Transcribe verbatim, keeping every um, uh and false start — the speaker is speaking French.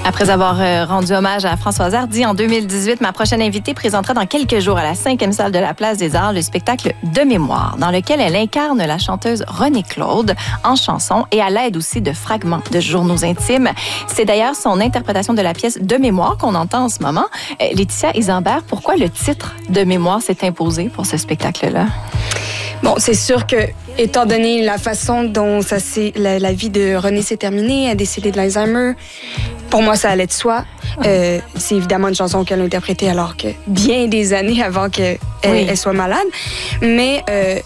Après avoir euh, rendu hommage à Françoise Hardy en deux mille dix-huit, ma prochaine invitée présentera dans quelques jours à la cinquième salle de la Place des Arts le spectacle De mémoire, dans lequel elle incarne la chanteuse Renée Claude en chanson et à l'aide aussi de fragments de journaux intimes. C'est d'ailleurs son interprétation de la pièce De mémoire qu'on entend en ce moment. Euh, Laetitia Isambert, pourquoi le titre De mémoire s'est imposé pour ce spectacle-là? Bon, c'est sûr que, étant donné la façon dont ça s'est, la, la vie de Renée s'est terminée, elle a décédé de l'Alzheimer, pour moi, ça allait de soi. Euh, c'est évidemment une chanson qu'elle a interprétée alors que bien des années avant qu'elle oui. elle soit malade. Mais euh,